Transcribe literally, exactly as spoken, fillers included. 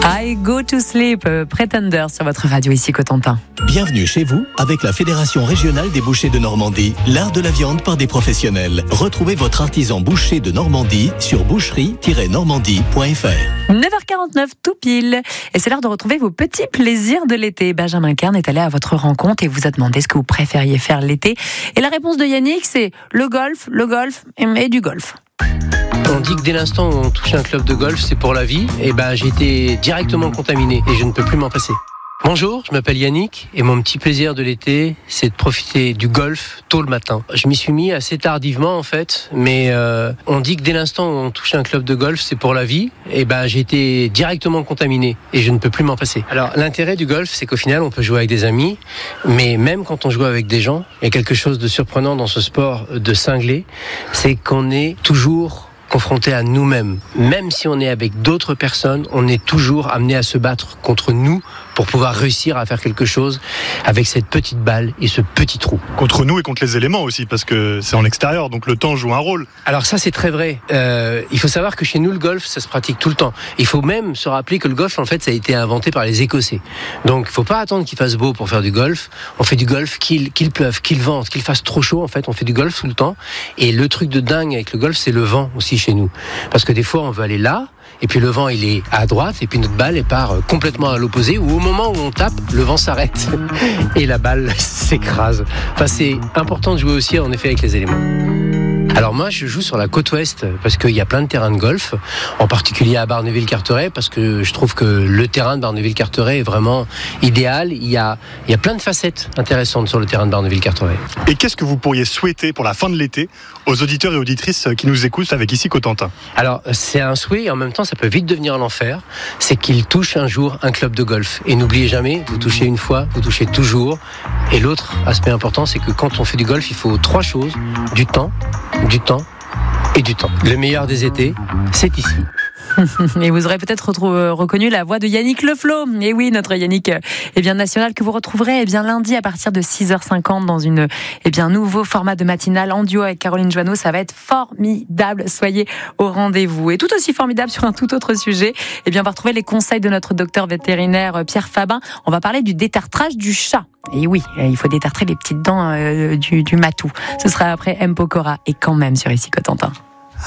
I Go to Sleep, euh, Pretender sur votre radio ici Cotentin. Bienvenue chez vous avec la Fédération régionale des bouchers de Normandie, l'art de la viande par des professionnels. Retrouvez votre artisan boucher de Normandie sur boucherie tiret normandie point f r. neuf heures quarante-neuf tout pile. Et c'est l'heure de retrouver vos petits plaisirs de l'été. Benjamin Kern est allé à votre rencontre et vous a demandé ce que vous préfériez faire l'été. Et la réponse de Yannick, c'est le golf, le golf et du golf. On dit que dès l'instant où on touche un club de golf, c'est pour la vie. Et ben, j'ai été directement contaminé et je ne peux plus m'en passer. Bonjour, je m'appelle Yannick et mon petit plaisir de l'été, c'est de profiter du golf tôt le matin. Je m'y suis mis assez tardivement en fait, mais euh, on dit que dès l'instant où on touche un club de golf, c'est pour la vie. Et ben, j'ai été directement contaminé et je ne peux plus m'en passer. Alors, l'intérêt du golf, c'est qu'au final, on peut jouer avec des amis, mais même quand on joue avec des gens, il y a quelque chose de surprenant dans ce sport de cinglé, c'est qu'on est toujours confronté à nous-mêmes. Même si on est avec d'autres personnes, on est toujours amené à se battre contre nous pour pouvoir réussir à faire quelque chose avec cette petite balle et ce petit trou. Contre nous et contre les éléments aussi, parce que c'est en extérieur, donc le temps joue un rôle. Alors ça, c'est très vrai. Euh, il faut savoir que chez nous, le golf, ça se pratique tout le temps. Il faut même se rappeler que le golf, en fait, ça a été inventé par les Écossais. Donc, il ne faut pas attendre qu'il fasse beau pour faire du golf. On fait du golf qu'il, qu'il pleuve, qu'il vente, qu'il fasse trop chaud. En fait, on fait du golf tout le temps. Et le truc de dingue avec le golf, c'est le vent aussi chez nous. Parce que des fois, on veut aller là, et puis le vent il est à droite, et puis notre balle elle part complètement à l'opposé, ou au moment où on tape, le vent s'arrête et la balle s'écrase. Enfin, c'est important de jouer aussi en effet avec les éléments. Alors moi je joue sur la côte ouest parce qu'il y a plein de terrains de golf, en particulier à Barneville-Carteret, parce que je trouve que le terrain de Barneville-Carteret est vraiment idéal. Il y a, il y a plein de facettes intéressantes sur le terrain de Barneville-Carteret. Et qu'est-ce que vous pourriez souhaiter pour la fin de l'été aux auditeurs et auditrices qui nous écoutent avec ici Cotentin? Alors c'est un souhait et en même temps ça peut vite devenir l'enfer, c'est qu'ils touchent un jour un club de golf. Et n'oubliez jamais, vous touchez une fois, vous touchez toujours. Et l'autre aspect important, c'est que quand on fait du golf, il faut trois choses: du temps, du temps et du temps. Le meilleur des étés, c'est ici. Et vous aurez peut-être retrouvé, reconnu la voix de Yannick Leflo. Et oui, notre Yannick eh bien, national que vous retrouverez eh bien, lundi à partir de six heures cinquante dans une eh bien, nouveau format de matinale en duo avec Caroline Joanneau. Ça va être formidable. Soyez au rendez-vous. Et tout aussi formidable sur un tout autre sujet, eh bien, on va retrouver les conseils de notre docteur vétérinaire Pierre Fabin. On va parler du détartrage du chat. Et oui, il faut détartrer les petites dents euh, du, du matou. Ce sera après M. Pokora et quand même sur ici Cotentin.